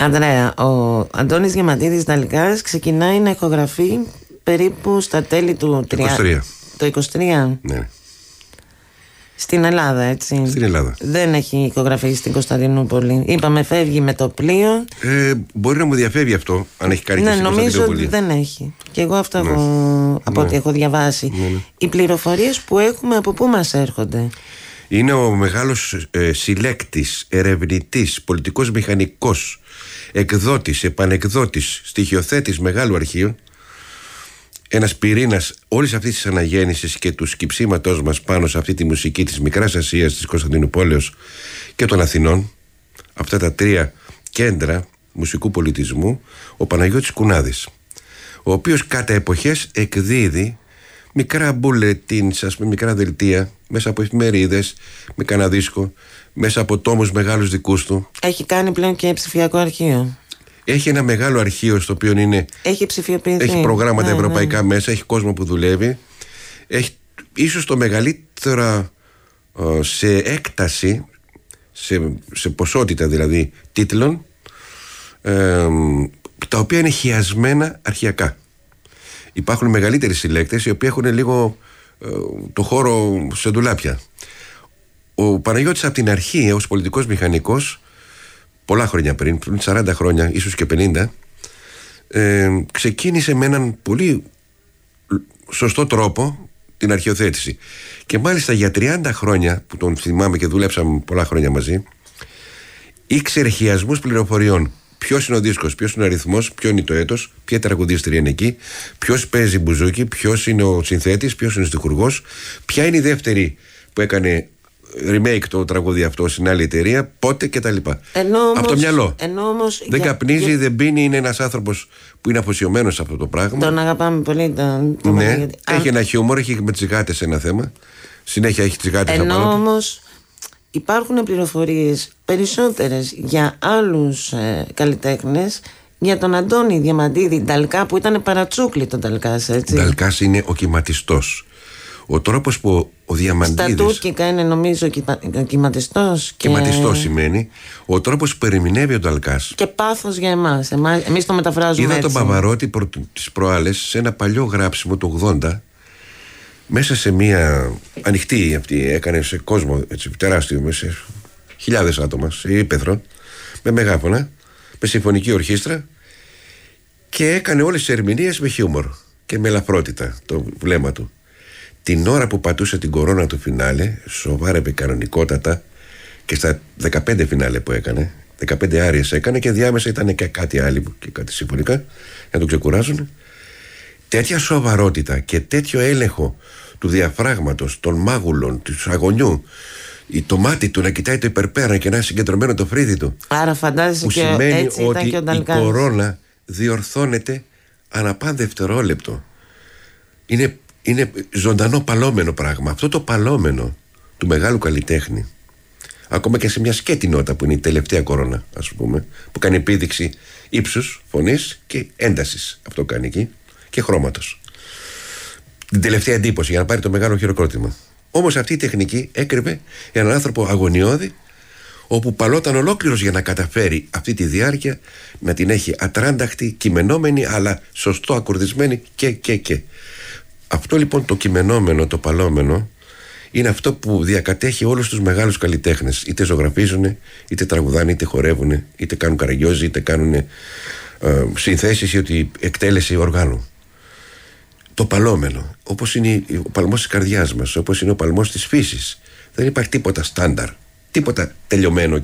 Ανδρέα, ο Αντώνης Διαμαντίδης Δαλκάς ξεκινάει να ηχογραφεί περίπου στα τέλη του 23. Το 23. Ναι. Στην Ελλάδα, έτσι. Στην Ελλάδα. Δεν έχει ηχογραφήσει στην Κωνσταντινούπολη. Είπαμε, φεύγει με το πλοίο. Μπορεί να μου διαφεύγει αυτό, αν έχει κάνει και στην Κωνσταντινούπολη. Κωνσταντινούπολη. Νομίζω ότι δεν έχει. Και εγώ αυτό από ό,τι έχω διαβάσει. Οι πληροφορίες που έχουμε από πού μας έρχονται? Είναι ο μεγάλος συλλέκτης, ερευνητής, πολιτικός μηχανικός, εκδότης, επανεκδότης, στοιχειοθέτης μεγάλου αρχείου, ένας πυρήνας όλης αυτής της αναγέννησης και του σκυψίματός μας πάνω σε αυτή τη μουσική της Μικράς Ασίας, της Κωνσταντινουπόλεως και των Αθηνών, αυτά τα τρία κέντρα μουσικού πολιτισμού, ο Παναγιώτης Κουνάδης, ο οποίος κατά εποχές εκδίδει μικρά μπουλετίνς, ας πούμε, μικρά δελτία, μέσα από εφημερίδες, με κανένα δίσκο, μέσα από τόμους μεγάλους δικούς του. Έχει κάνει πλέον και ψηφιακό αρχείο. Έχει ένα μεγάλο αρχείο στο οποίο είναι. Έχει ψηφιοποιηθεί. Έχει προγράμματα ευρωπαϊκά μέσα, έχει κόσμο που δουλεύει. Έχει ίσως το μεγαλύτερο σε έκταση, σε ποσότητα δηλαδή τίτλων, τα οποία είναι χιασμένα αρχαιακά. Υπάρχουν μεγαλύτεροι συλλέκτες οι οποίοι έχουν λίγο το χώρο σε ντουλάπια. Ο Παναγιώτης από την αρχή ως πολιτικός μηχανικός, πολλά χρόνια πριν 40 χρόνια, ίσως και 50, ξεκίνησε με έναν πολύ σωστό τρόπο την αρχαιοθέτηση. Και μάλιστα για 30 χρόνια που τον θυμάμαι και δουλέψαμε πολλά χρόνια μαζί, ήξερε χιασμούς πληροφοριών. Ποιος είναι ο δίσκος, ποιος είναι ο αριθμός, ποιο είναι το έτος, ποια τραγουδίστρια είναι εκεί, ποιος παίζει μπουζούκι, ποιος είναι ο συνθέτης, ποιος είναι ο στιχουργός, ποια είναι η δεύτερη που έκανε remake το τραγούδι αυτό στην άλλη εταιρεία, πότε κτλ. Από το μυαλό. Δεν καπνίζει, δεν πίνει, είναι ένας άνθρωπος που είναι αφοσιωμένος σε αυτό το πράγμα. Τον αγαπάμε πολύ. Ναι, έχει ένα χιούμορ, έχει με τσιγάτες ένα θέμα. Συνέχεια έχει τσιγάτες από πάνω. Ενώ όμως υπάρχουν πληροφορίες περισσότερες για άλλους καλλιτέχνες, για τον Αντώνη Διαμαντίδη Νταλκά, που ήταν παρατσούκλι τον Νταλκάς, έτσι. Νταλκάς είναι ο κυματιστός. Ο τρόπος που ο Διαμαντίδης. Στα τουρκικά είναι νομίζω κυματιστός. Κυματιστός σημαίνει ο τρόπος που ερμηνεύει ο Νταλκάς. Και πάθος για εμάς. Εμείς το μεταφράζουμε. Είδα έτσι. τον Παβαρότη τις προάλλες σε ένα παλιό γράψιμο του 80, μέσα σε μια ανοιχτή αυτή, έκανε σε κόσμο έτσι, τεράστιο, με σε χιλιάδες άτομα, σε ύπαιθρο, με μεγάφωνα, με συμφωνική ορχήστρα, και έκανε όλες τις ερμηνείες με χιούμορ και με ελαφρότητα το βλέμμα του. Την ώρα που πατούσε την κορώνα του φινάλε, σοβάρευε κανονικότατα, και στα 15 φινάλε που έκανε, 15 άριες έκανε, και διάμεσα ήταν και κάτι άλλο και κάτι συμφωνικά για να τον ξεκουράζουν. Τέτοια σοβαρότητα και τέτοιο έλεγχο του διαφράγματος, των μάγουλων, του αγωνιού, το μάτι του να κοιτάει το υπερπέραν και να είναι συγκεντρωμένο το φρύδι του. Άρα φαντάζεσαι που και σημαίνει έτσι ότι ήταν και ο Νταλκάς. Η κορώνα διορθώνεται ανά παν δευτερόλεπτο. Είναι ζωντανό παλόμενο πράγμα. Αυτό το παλόμενο του μεγάλου καλλιτέχνη, ακόμα και σε μια σκέτη νότα που είναι η τελευταία κορώνα, ας πούμε, που κάνει επίδειξη ύψους, φωνής και έντασης, αυτό κάνει εκεί, και χρώματος, την τελευταία εντύπωση για να πάρει το μεγάλο χειροκρότημα. Όμως αυτή η τεχνική έκρυβε έναν άνθρωπο αγωνιώδη, όπου παλόταν ολόκληρος για να καταφέρει αυτή τη διάρκεια να την έχει ατράνταχτη, κειμενόμενη, αλλά σωστό ακουρδισμένη και. Αυτό λοιπόν το κειμενόμενο, το παλόμενο, είναι αυτό που διακατέχει όλους τους μεγάλους καλλιτέχνες. Είτε ζωγραφίζουν, είτε τραγουδάνε, είτε χορεύουν, είτε κάνουν καραγκιόζι, είτε κάνουν συνθέσεις ή ότι εκτέλεση οργάνου. Το παλόμενο, όπως είναι ο παλμός της καρδιάς μας, όπως είναι ο παλμός της φύσης. Δεν υπάρχει τίποτα στάνταρ, τίποτα τελειωμένο